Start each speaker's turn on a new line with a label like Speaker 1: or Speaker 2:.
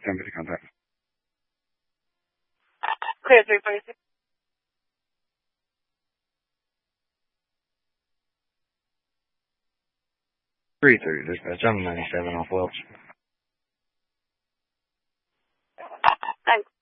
Speaker 1: 1050 contact.
Speaker 2: Clear 346.
Speaker 1: 330 dispatch. I'm 97 off Welch.
Speaker 2: Thanks.